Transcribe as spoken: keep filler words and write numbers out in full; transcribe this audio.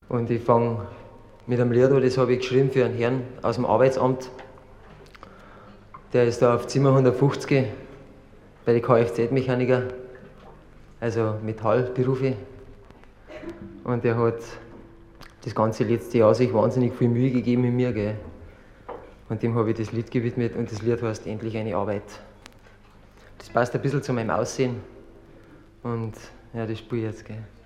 Und ich fange mit einem Lied an, das habe ich geschrieben für einen Herrn aus dem Arbeitsamt. Der ist da auf Zimmer hundertfünfzig bei den Kfz-Mechaniker, also Metallberufe. Und der hat das ganze letzte Jahr sich wahnsinnig viel Mühe gegeben mit mir. Gell. Und dem habe ich das Lied gewidmet und das Lied heißt Endlich eine Arbeit. Das passt ein bisschen zu meinem Aussehen und ja, das spiele ich jetzt. Gell.